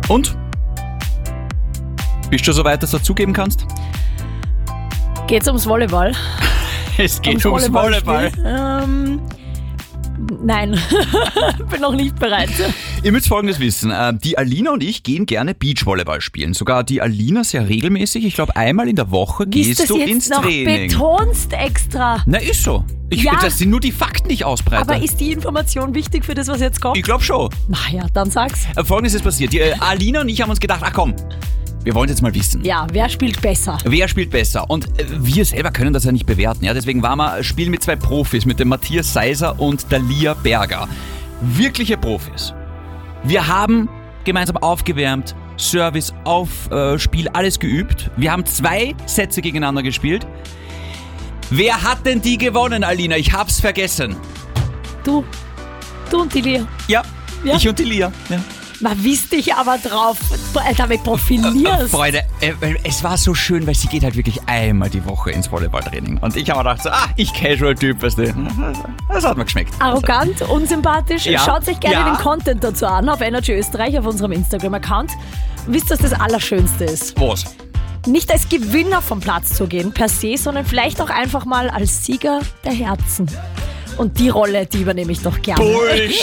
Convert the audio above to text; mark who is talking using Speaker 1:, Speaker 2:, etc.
Speaker 1: Und? Bist du so weit, dass du zugeben kannst?
Speaker 2: Geht's ums Volleyball?
Speaker 1: Es geht ums Volleyball.
Speaker 2: Nein, bin noch nicht bereit.
Speaker 1: Ihr müsst Folgendes wissen. Die Alina und ich gehen gerne Beachvolleyball spielen. Sogar die Alina sehr regelmäßig. Ich glaube, einmal in der Woche gehst du ins Training.
Speaker 2: Noch betonst extra.
Speaker 1: Na, ist so. Das sind nur die Fakten, die ich ausbreite.
Speaker 2: Aber ist die Information wichtig für das, was jetzt kommt?
Speaker 1: Ich glaube schon.
Speaker 2: Na ja, dann sag's.
Speaker 1: Folgendes ist passiert. Die Alina und ich haben uns gedacht, ach komm, wir wollen es jetzt mal wissen.
Speaker 2: Ja, wer spielt besser?
Speaker 1: Wer spielt besser? Und wir selber können das ja nicht bewerten. Ja? Deswegen waren wir spielen mit 2 Profis, mit dem Matthias Seiser und der Lia Berger. Wirkliche Profis. Wir haben gemeinsam aufgewärmt, Service, Aufspiel, alles geübt. Wir haben 2 Sätze gegeneinander gespielt. Wer hat denn die gewonnen, Alina? Ich hab's vergessen.
Speaker 2: Du und die Lia.
Speaker 1: Ja,
Speaker 2: Ja?
Speaker 1: ich und die Lia. Ja.
Speaker 2: Na, wisst dich aber drauf, damit profilierst.
Speaker 1: Freunde, es war so schön, weil sie geht halt wirklich einmal die Woche ins Volleyballtraining. Und ich habe mir gedacht, so, ich Casual-Typ, weißt du. Das hat mir geschmeckt.
Speaker 2: Arrogant, unsympathisch.
Speaker 1: Ja.
Speaker 2: Schaut euch gerne
Speaker 1: Ja.
Speaker 2: den Content dazu an auf Energy Österreich, auf unserem Instagram-Account. Wisst ihr, was das Allerschönste ist?
Speaker 1: Was?
Speaker 2: Nicht als Gewinner vom Platz zu gehen per se, sondern vielleicht auch einfach mal als Sieger der Herzen. Und die Rolle, die übernehme ich doch gerne.
Speaker 1: Bullshit!